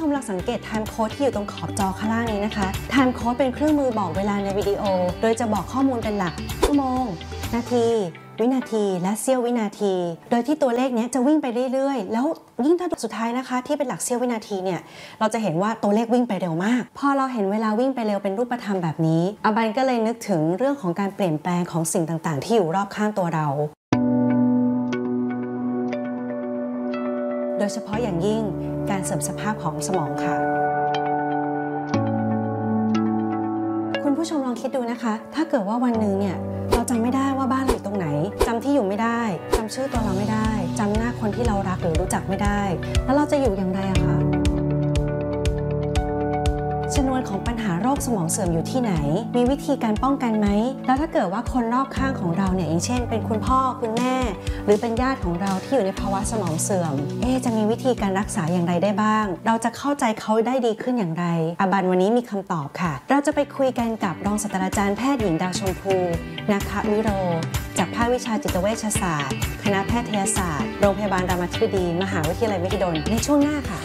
ชมลองสังเกต time code ที่อยู่ตรงขอบจอข้างล่างนี้นะคะ time code เป็นเครื่องมือบอกเวลาในวิดีโอโดยจะบอกข้อมูลเป็นหลักชั่วโมงนาทีวินาทีและเสี้ยววินาทีโดยที่ตัวเลขนี้จะวิ่งไปเรื่อยๆแล้วยิ่งถ้าสุดท้ายนะคะที่เป็นหลักเสี้ยววินาทีเนี่ยเราจะเห็นว่าตัวเลขวิ่งไปเร็วมากพอเราเห็นเวลาวิ่งไปเร็วเป็นรูปธรรมแบบนี้อบันก็เลยนึกถึงเรื่องของการเปลี่ยนแปลงของสิ่งต่างๆที่อยู่รอบข้างตัวเราโดยเฉพาะอย่างยิ่งการเสื่อมสภาพของสมองค่ะคุณผู้ชมลองคิดดูนะคะถ้าเกิดว่าวันหนึ่งเนี่ยเราจำไม่ได้ว่าบ้านเราอยู่ตรงไหนจำที่อยู่ไม่ได้จำชื่อตัวเราไม่ได้จำหน้าคนที่เรารักหรือรู้จักไม่ได้แล้วเราจะอยู่อย่างไรอะคะชนวนของปัญหาโรคสมองเสื่อมอยู่ที่ไหนมีวิธีการป้องกันไหมแล้วถ้าเกิดว่าคนรอบข้างของเราเนี่ยอย่างเช่นเป็นคุณพ่อคุณแม่หรือเป็นญาติของเราที่อยู่ในภาวะสมองเสื่อมจะมีวิธีการรักษาอย่างไรได้บ้างเราจะเข้าใจเขาได้ดีขึ้นอย่างไรอบันวันนี้มีคำตอบค่ะเราจะไปคุยกันกับรองศาสตราจารย์แพทย์หญิงดาวชมพูนาควิโรจากภาควิชาจิตเวชศาสตร์คณะแพทยศาสตร์โรงพยาบาลรามาธิบดีมหาวิทยาลัยมหิดลในช่วงหน้าค่ะ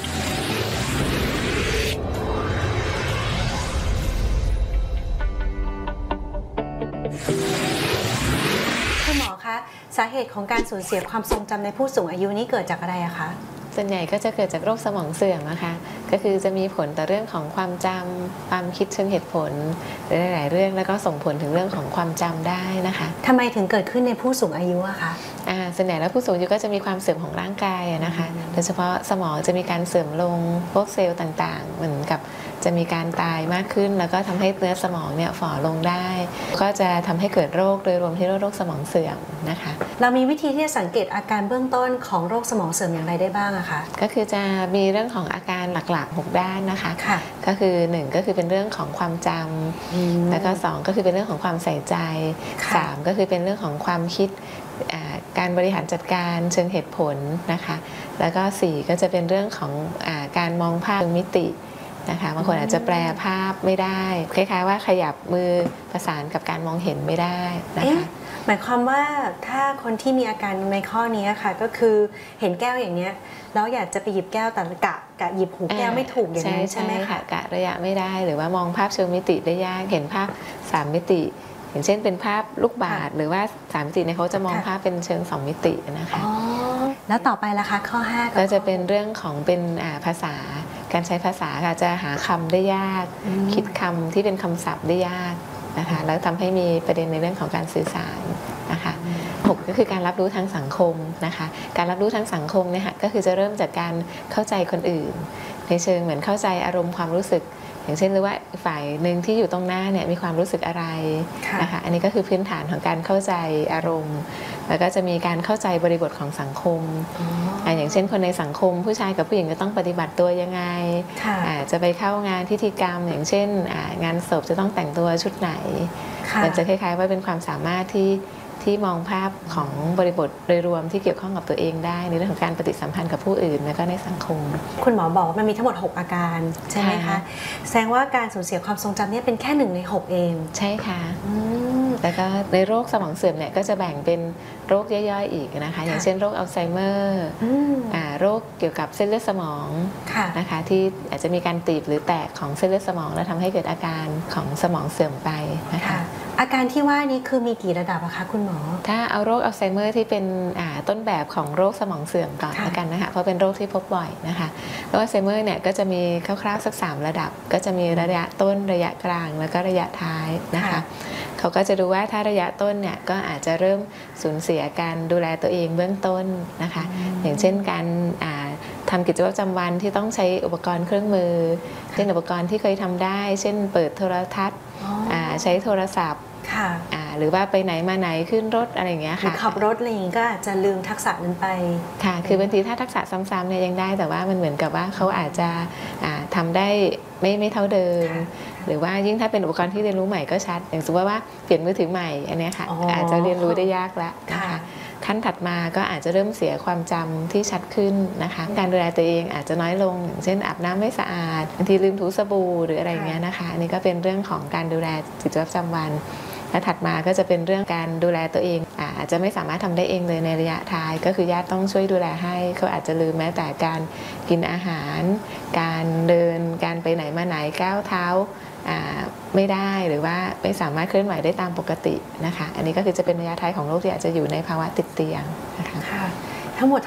คุณหมอคะสาเหตุของการสูญเสียความทรงจำในผู้สูงอายุนี้เกิดจากอะไรอะคะส่วนใหญ่ก็จะเกิดจากโรคสมองเสื่อมนะคะก็คือจะมีผลต่อเรื่องของความจำความคิดเชิงเหตุผลหลายๆเรื่องแล้วก็ส่งผลถึงเรื่องของความจำได้นะคะทำไมถึงเกิดขึ้นในผู้สูงอายุอะคะส่วนใหญ่แล้วผู้สูงอายุก็จะมีความเสื่อมของร่างกายนะคะโดยเฉพาะสมองจะมีการเสื่อมลงพวกเซลล์ต่างๆเหมือนกับจะมีการตายมากขึ้นแล้วก็ทำให้เนื้อสมองเนี่ยฝ่อลงได้ก็จะทำให้เกิดโรคโดยรวมที่โรคสมองเสื่อมนะคะเรามีวิธีที่จะสังเกตอาการเบื้องต้นของโรคสมองเสื่อมอย่างไรได้บ้างอะคะก็คือจะมีเรื่องของอาการหลักๆ6ด้านนะคะก็คือ1ก็คือเป็นเรื่องของความจำแล้วก็2ก็คือเป็นเรื่องของความใส่ใจ3ก็คือเป็นเรื่องของความคิดการบริหารจัดการเชิงเหตุผลนะคะแล้วก็4ก็จะเป็นเรื่องของการมองภาพมิตินะคะบางคนอาจจะแปลภาพไม่ได้คล้ายๆว่าขยับมือประสานกับการมองเห็นไม่ได้นะคะหมายความว่าถ้าคนที่มีอาการในข้อนี้ค่ะก็คือเห็นแก้วอย่างเนี้ยแล้วอยากจะไปหยิบแก้วแต่กะหยิบหูแก้วไม่ถูกอย่างนั้นใช่ไหมคะกะระยะไม่ได้หรือว่ามองภาพเชิงมิติได้ยากเห็นภาพ3มิติอย่างเช่นเป็นภาพลูกบาศก์หรือว่า3มิติเนี่ยเขาจะมองภาพเป็นเชิง2มิตินะคะแล้วต่อไปล่ะคะข้อ5 ก็จะเป็นเรื่องของเป็นภาษาการใช้ภาษาค่ะจะหาคำได้ยากคิดคำที่เป็นคำศัพท์ได้ยากนะคะแล้วทำให้มีประเด็นในเรื่องของการสื่อสารนะคะ6ก็คือการรับรู้ทางสังคมนะคะการรับรู้ทางสังคมเนี่ยค่ะก็คือจะเริ่มจากการเข้าใจคนอื่นในเชิงเหมือนเข้าใจอารมณ์ความรู้สึกอย่างเช่นหรือว่าฝ่ายหนึ่งที่อยู่ตรงหน้าเนี่ยมีความรู้สึกอะไรนะคะอันนี้ก็คือพื้นฐานของการเข้าใจอารมณ์แล้วก็จะมีการเข้าใจบริบทของสังคมอย่างเช่นคนในสังคมผู้ชายกับผู้หญิงจะต้องปฏิบัติตัวยังไงจะไปเข้างานพิธีกรรมอย่างเช่นงานศพจะต้องแต่งตัวชุดไหนมันจะคล้ายๆว่าเป็นความสามารถที่มองภาพของบริบทโดยรวมที่เกี่ยวข้องกับตัวเองได้ในเรื่องของการปฏิสัมพันธ์กับผู้อื่นและก็ในสังคมคุณหมอบอกว่ามันมีทั้งหมด6อาการใช่ไหมคะแสดงว่าการสูญเสียความทรงจำนี่เป็นแค่1ใน6เองใช่ค่ะแล้วก็ในโรคสมองเสื่อมเนี่ยก็จะแบ่งเป็นโรคย่อยๆอีกนะคะอย่างเช่นโรคอัลไซเมอร์โรคเกี่ยวกับเส้นเลือดสมองนะคะที่อาจจะมีการตีบหรือแตกของเส้นเลือดสมองแล้วทำให้เกิดอาการของสมองเสื่อมไปนะคะอาการที่ว่านี้คือมีกี่ระดับอะคะคุณหมอถ้าเอาโรคอัลไซเมอร์ที่เป็นต้นแบบของโรคสมองเสื่อมก่อนแล้วกันนะคะเพราะเป็นโรคที่พบบ่อยนะคะโรคอัลไซเมอร์เนี่ยก็จะมีคร่าวๆสัก3ระดับก็จะมีระยะต้นระยะกลางแล้วก็ระยะท้ายนะคะเขาก็จะดูว่าถ้าระยะต้นเนี่ยก็อาจจะเริ่มสูญเสียการดูแลตัวเองเบื้องต้นนะคะอย่างเช่นการทำกิจวัตรประจำวันที่ต้องใช้อุปกรณ์เครื่องมือเช่นอุปกรณ์ที่เคยทำได้เช่นเปิดโทรทัศน์ใช้โทรศัพท์หรือว่าไปไหนมาไหนขึ้นรถอะไรอย่างเงี้ยค่ะขับรถอะไรอย่างงี้ก็อาจจะลืมทักษะนั้นไปค่ะคือบางทีถ้าทักษะซ้ำๆเนี่ยยังได้แต่ว่ามันเหมือนกับว่าเขาอาจจะทำได้ไม่เท่าเดิมหรือว่ายิ่งถ้าเป็นอุปกรณ์ที่เรียนรู้ใหม่ก็ชัดอย่างสมมติว่าเปลี่ยนมือถือใหม่อันนี้ค่ะอาจจะเรียนรู้ได้ยากแล้วนะคะขั้นถัดมาก็อาจจะเริ่มเสียความจำที่ชัดขึ้นนะคะการดูแลตัวเองอาจจะน้อยลงอย่างเช่นอาบน้ำไม่สะอาดบางทีลืมถูสบู่หรืออะไรเงี้ยนะคะอันนี้ก็เป็นเรื่องของการดูแลกิจวัตรประจำวันและถัดมาก็จะเป็นเรื่องการดูแลตัวเองอาจจะไม่สามารถทำได้เองเลยในระยะท้ายก็คือญาติต้องช่วยดูแลให้เขาอาจจะลืมแม้แต่การกินอาหารการเดินการไปไหนมาไหนก้าวเท้าไม่ได้หรือว่าไม่สามารถเคลื่อนไหวได้ตามปกตินะคะอันนี้ก็คือจะเป็นระยะท้ายของโรคที่อาจจะอยู่ในภาวะติดเตียงนะคะทั้งหมด